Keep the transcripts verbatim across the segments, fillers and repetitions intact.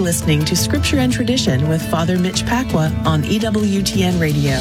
listening to Scripture and Tradition with Father Mitch Pacwa on E W T N Radio.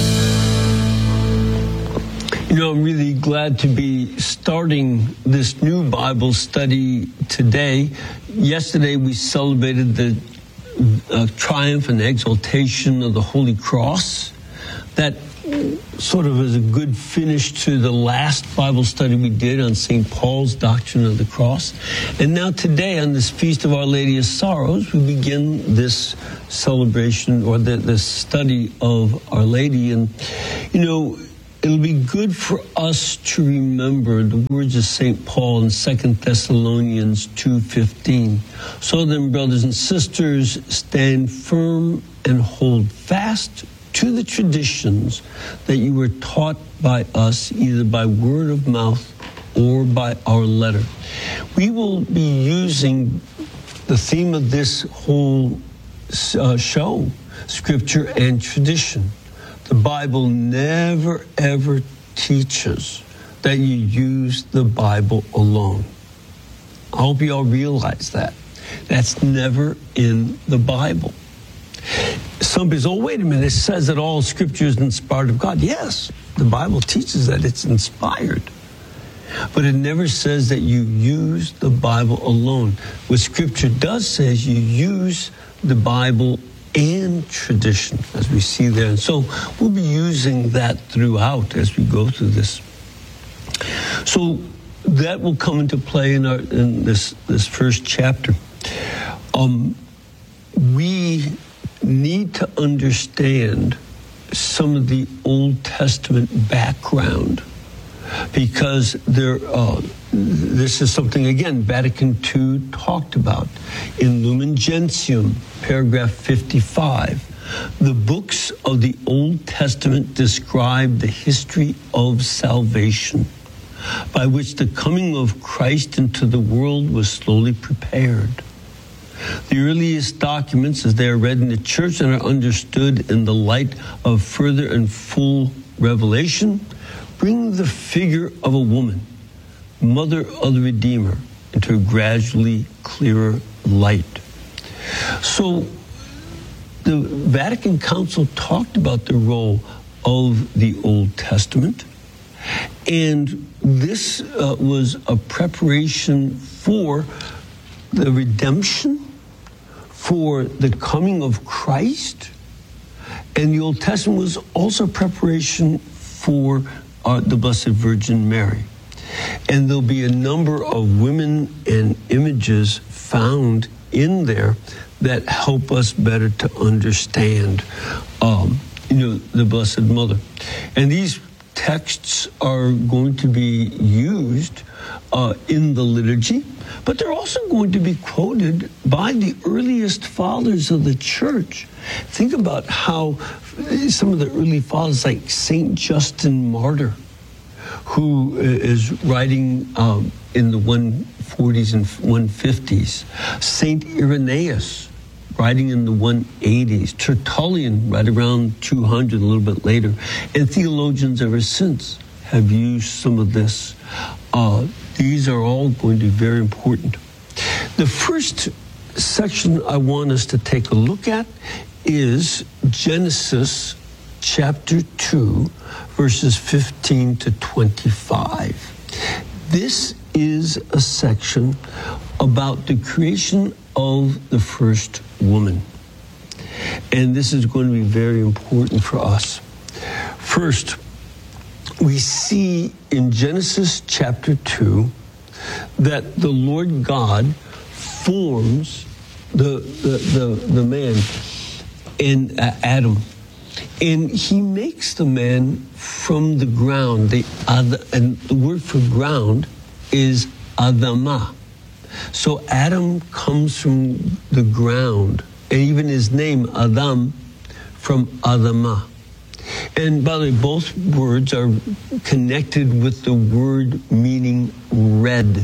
You know, I'm really glad to be starting this new Bible study today. Yesterday, we celebrated the uh, triumph and exaltation of the Holy Cross. That sort of is a good finish to the last Bible study we did on Saint Paul's doctrine of the cross. And now today, on this Feast of Our Lady of Sorrows, we begin this celebration or the, this study of Our Lady. And, you know, it'll be good for us to remember the words of Saint Paul in Second Thessalonians two fifteen. So then, brothers and sisters, stand firm and hold fast to the traditions that you were taught by us, either by word of mouth or by our letter. We will be using the theme of this whole uh, show, Scripture and Tradition. The Bible never, ever teaches that you use the Bible alone. I hope you all realize that. That's never in the Bible. Some people say, oh, wait a minute, it says that all Scripture is inspired of God. Yes, the Bible teaches that it's inspired. But it never says that you use the Bible alone. What Scripture does say is you use the Bible and tradition, as we see there. And so we'll be using that throughout as we go through this. So that will come into play in, our, in this, this first chapter. Um, we need to understand some of the Old Testament background, because there, uh, this is something, again, Vatican Two talked about in Lumen Gentium, paragraph fifty-five. The books of the Old Testament describe the history of salvation, by which the coming of Christ into the world was slowly prepared. The earliest documents, as they are read in the church and are understood in the light of further and full revelation, bring the figure of a woman, mother of the Redeemer, into a gradually clearer light. So the Vatican Council talked about the role of the Old Testament, and this uh, was a preparation for the redemption, for the coming of Christ, and the Old Testament was also preparation for uh, the Blessed Virgin Mary. And there'll be a number of women and images found in there that help us better to understand, um, you know, the Blessed Mother. And these texts are going to be used uh, in the liturgy, but they're also going to be quoted by the earliest fathers of the church. Think about how some of the early fathers, like Saint Justin Martyr, who is writing um, in the one forties and one fifties, Saint Irenaeus, writing in the one eighties, Tertullian, right around two hundred, a little bit later, and theologians ever since have used some of this. Uh, these are all going to be very important. The first section I want us to take a look at is Genesis chapter two, verses fifteen to twenty-five. This is a section about the creation of the first woman. And this is going to be very important for us. First, we see in Genesis chapter two that the Lord God forms the the the, the man in uh, Adam, and he makes the man from the ground. The uh, and the word for ground is Adamah. So Adam comes from the ground, and even his name Adam from Adamah. And by the way, both words are connected with the word meaning red.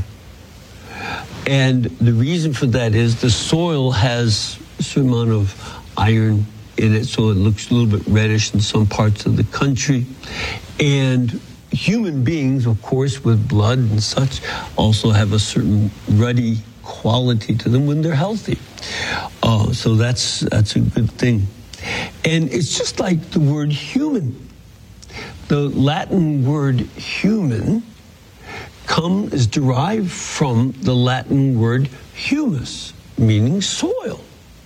And the reason for that is the soil has a certain amount of iron in it, so it looks a little bit reddish in some parts of the country. And human beings, of course, with blood and such, also have a certain ruddy quality to them when they're healthy. Uh, so that's that's a good thing. And it's just like the word human. The Latin word human come is derived from the Latin word humus, meaning soil.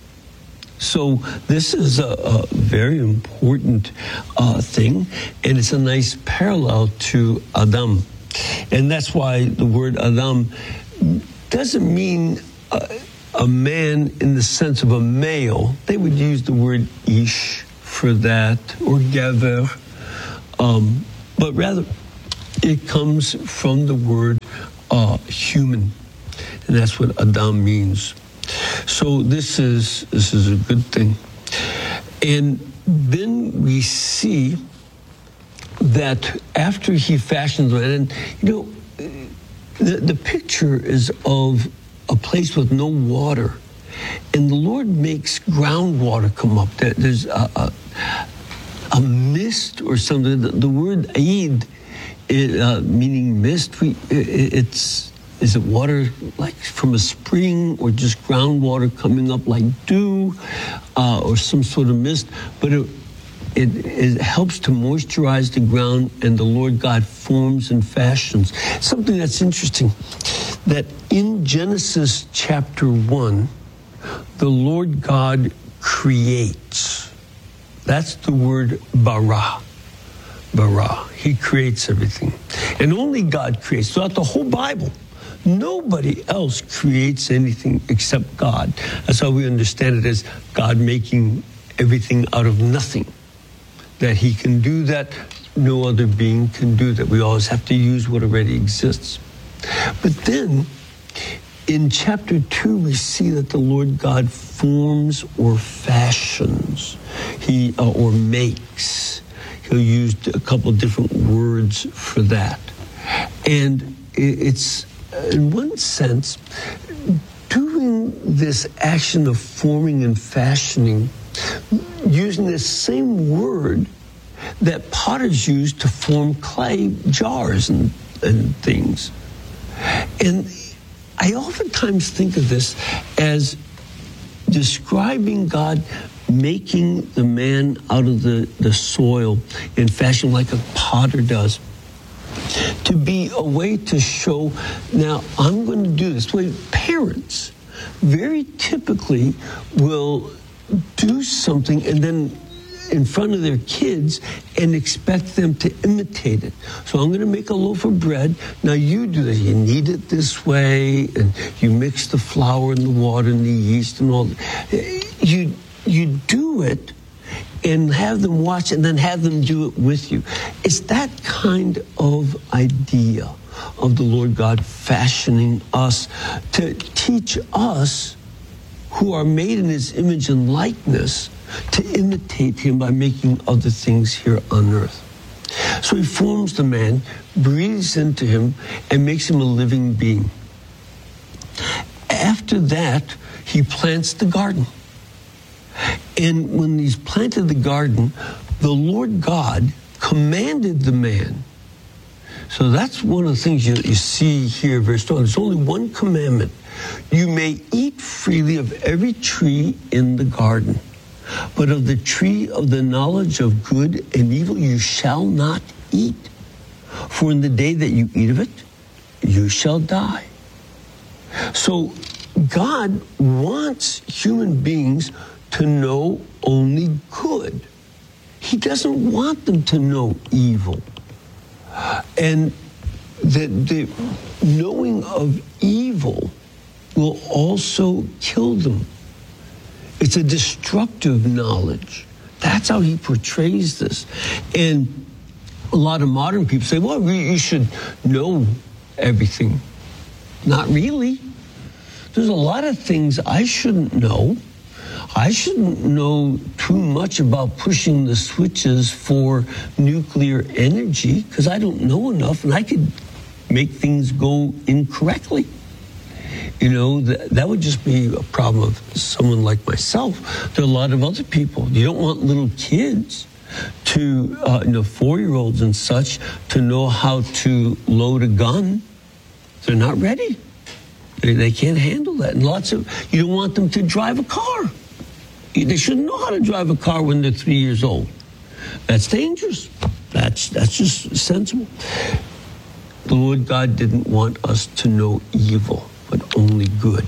So this is a, a very important uh, thing, and it's a nice parallel to Adam. And that's why the word Adam doesn't mean a, a man in the sense of a male. They would use the word ish for that, or gever, um, but rather it comes from the word uh, human, and that's what Adam means. So this is this is a good thing. And then we see that after he fashions man, and you know, the, the picture is of a place with no water, and the Lord makes groundwater come up. There, there's a, a, a mist or something. The, the word Eid, it, uh, meaning mist, we, it, it's is it water like from a spring, or just groundwater coming up like dew, uh, or some sort of mist? But it, it, it helps to moisturize the ground, and the Lord God forms and fashions. Something that's interesting, that in Genesis chapter one, the Lord God creates. That's the word bara. Bara. He creates everything. And only God creates. Throughout the whole Bible, nobody else creates anything except God. That's how we understand it, as God making everything out of nothing. That he can do that, no other being can do that. We always have to use what already exists. But then, in chapter two, we see that the Lord God forms or fashions, he uh, or makes. He'll use a couple of different words for that. And it's, in one sense, doing this action of forming and fashioning, using the same word that potters use to form clay jars and, and things. And I oftentimes think of this as describing God making the man out of the, the soil in fashion like a potter does, to be a way to show, now I'm going to do this. The way parents very typically will do something and then in front of their kids and expect them to imitate it. So I'm going to make a loaf of bread. Now you do this. You knead it this way, and you mix the flour and the water and the yeast and all. You you do it and have them watch, and then have them do it with you. It's that kind of idea of the Lord God fashioning us to teach us, who are made in his image and likeness, to imitate him by making other things here on earth. So he forms the man, breathes into him, and makes him a living being. After that, he plants the garden. And when he's planted the garden, the Lord God commanded the man. So that's one of the things you, you see here very strong. There's only one commandment. You may eat freely of every tree in the garden, but of the tree of the knowledge of good and evil you shall not eat. For in the day that you eat of it, you shall die. So God wants human beings to know only good. He doesn't want them to know evil. And the, the knowing of evil will also kill them. It's a destructive knowledge. That's how he portrays this. And a lot of modern people say, well, you should know everything. Not really. There's a lot of things I shouldn't know. I shouldn't know too much about pushing the switches for nuclear energy, because I don't know enough, and I could make things go incorrectly. You know, th- that would just be a problem of someone like myself. There are a lot of other people. You don't want little kids to, uh, you know, four-year-olds and such, to know how to load a gun. They're not ready. They, they can't handle that. And lots of, you don't want them to drive a car. They shouldn't know how to drive a car when they're three years old. That's dangerous. That's, that's just sensible. The Lord God didn't want us to know evil, but only good.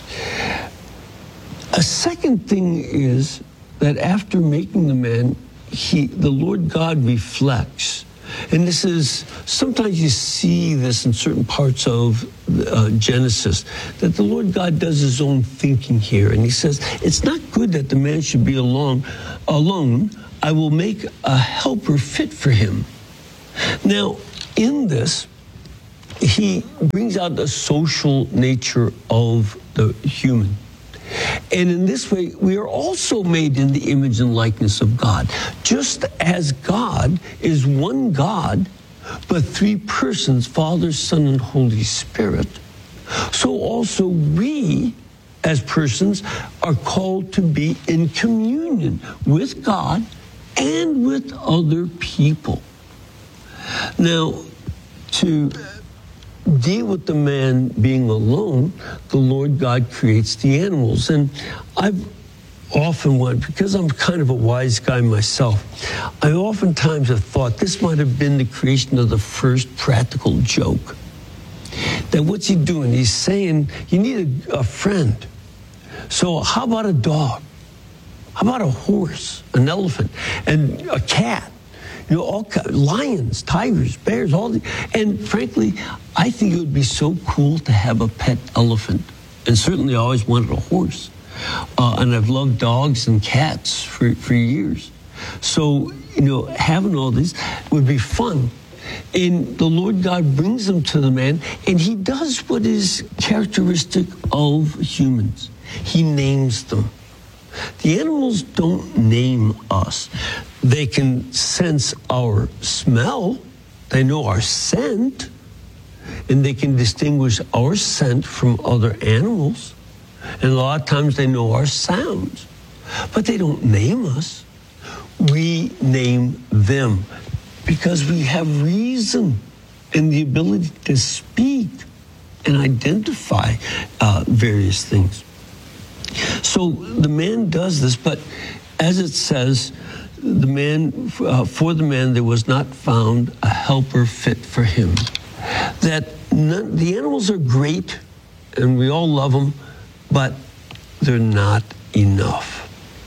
A second thing is that after making the man, he, the Lord God reflects. And this is, sometimes you see this in certain parts of uh, Genesis, that the Lord God does his own thinking here. And he says, it's not good that the man should be alone. Alone, I will make a helper fit for him. Now, in this, he brings out the social nature of the human. And in this way, we are also made in the image and likeness of God. Just as God is one God, but three persons, Father, Son, and Holy Spirit, so also we, as persons, are called to be in communion with God and with other people. Now, to deal with the man being alone, the Lord God creates the animals. And I've often wondered, because I'm kind of a wise guy myself, I oftentimes have thought this might have been the creation of the first practical joke. That what's he doing? He's saying, you need a, a friend. So how about a dog? How about a horse, an elephant, and a cat? You know, all lions, tigers, bears, all the, and frankly, I think it would be so cool to have a pet elephant. And certainly I always wanted a horse. Uh, and I've loved dogs and cats for, for years. So, you know, having all these would be fun. And the Lord God brings them to the man, and he does what is characteristic of humans. He names them. The animals don't name us. They can sense our smell. They know our scent. And they can distinguish our scent from other animals. And a lot of times they know our sounds. But they don't name us. We name them because we have reason and the ability to speak and identify uh, various things. So the man does this, but as it says, the man uh, for the man there was not found a helper fit for him. That none, the animals are great, and we all love them, but they're not enough.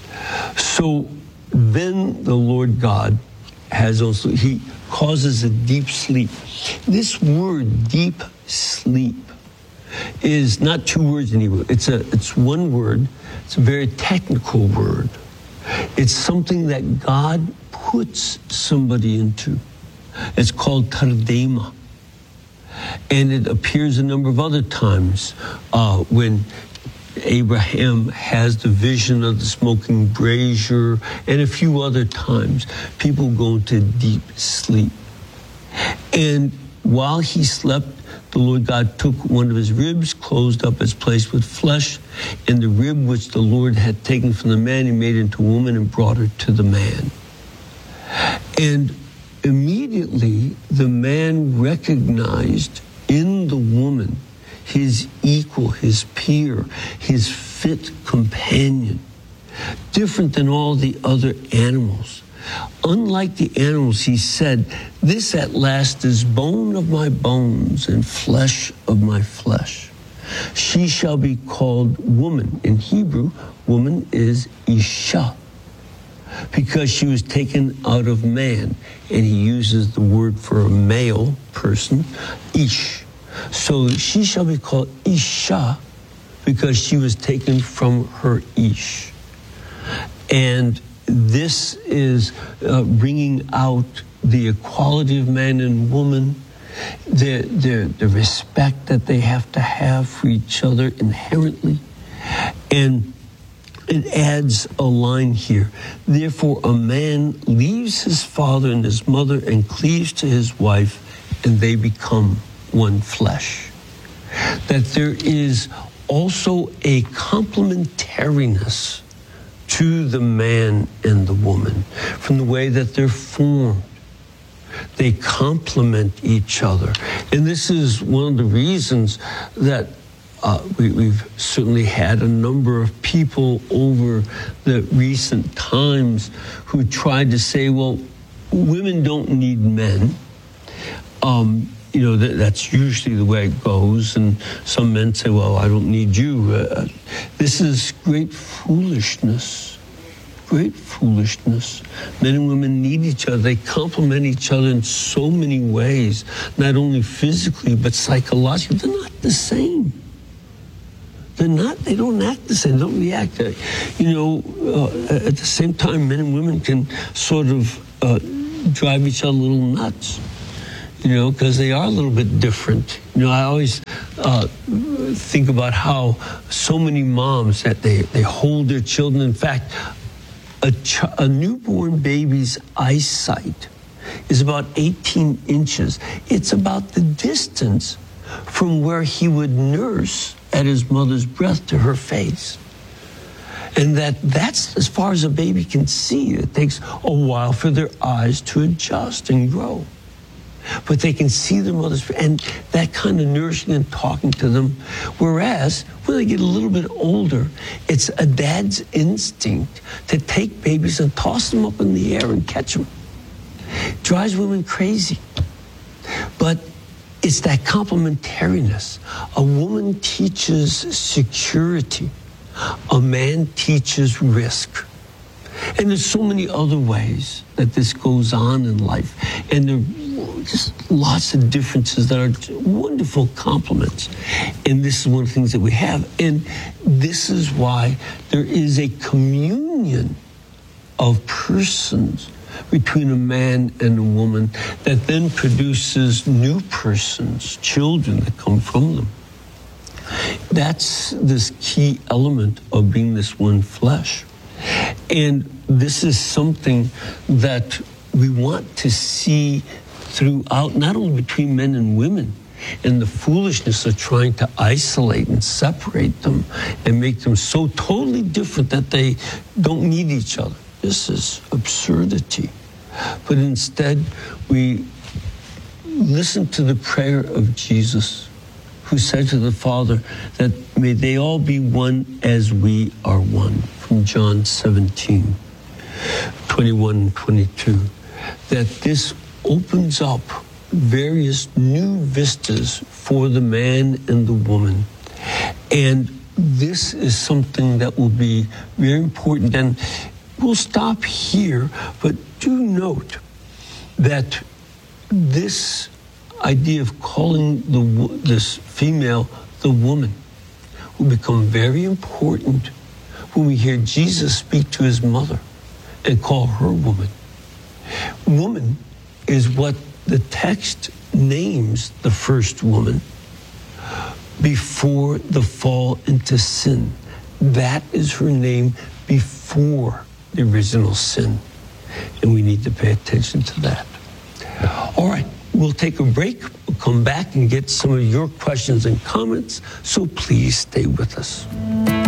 So then the Lord God has also, he causes a deep sleep. This word, deep sleep, is not two words in Hebrew. It's a it's one word. It's a very technical word. It's something that God puts somebody into. It's called tardema. And it appears a number of other times uh, when Abraham has the vision of the smoking brazier, and a few other times people go into deep sleep. And while he slept, the Lord God took one of his ribs, closed up its place with flesh, and the rib which the Lord had taken from the man, he made into a woman and brought her to the man. And immediately the man recognized in the woman his equal, his peer, his fit companion, different than all the other animals. Unlike the animals, he said, this at last is bone of my bones and flesh of my flesh. She shall be called woman. In Hebrew, woman is Isha, because she was taken out of man. And he uses the word for a male person, Ish. So she shall be called Isha because she was taken from her Ish. And this is uh, bringing out the equality of man and woman, the, the, the respect that they have to have for each other inherently. And it adds a line here. Therefore, a man leaves his father and his mother and cleaves to his wife, and they become one flesh. That there is also a complementariness to the man and the woman from the way that they're formed. They complement each other. And this is one of the reasons that uh, we, we've certainly had a number of people over the recent times who tried to say, well, women don't need men. Um, you know, that, that's usually the way it goes. And some men say, well, I don't need you. Uh, this is great foolishness. Great foolishness. Men and women need each other. They complement each other in so many ways, not only physically, but psychologically. They're not the same. They're not, they don't act the same, they don't react. You know, uh, at the same time, men and women can sort of uh, drive each other a little nuts, you know, because they are a little bit different. You know, I always uh, think about how so many moms that they, they hold their children. In fact, a, ch- a newborn baby's eyesight is about eighteen inches. It's about the distance from where he would nurse at his mother's breast to her face. And that that's as far as a baby can see. It takes a while for their eyes to adjust and grow. But they can see their mother's, and that kind of nourishing and talking to them. Whereas when they get a little bit older, it's a dad's instinct to take babies and toss them up in the air and catch them. Drives women crazy. But it's that complementariness. A woman teaches security. A man teaches risk. And there's so many other ways that this goes on in life. And there are just lots of differences that are wonderful complements. And this is one of the things that we have. And this is why there is a communion of persons between a man and a woman that then produces new persons, children that come from them. That's this key element of being this one flesh. And this is something that we want to see throughout, not only between men and women, and the foolishness of trying to isolate and separate them and make them so totally different that they don't need each other. This is absurdity. But instead, we listen to the prayer of Jesus, who said to the Father that may they all be one as we are one, from John seventeen, twenty-one and twenty-two, that this opens up various new vistas for the man and the woman. And this is something that will be very important. And we'll stop here, but do note that this idea of calling the this female the woman will become very important when we hear Jesus speak to his mother and call her woman. Woman is what the text names the first woman before the fall into sin. That is her name before the original sin. And we need to pay attention to that. All right, we'll take a break. We'll come back and get some of your questions and comments. So please stay with us.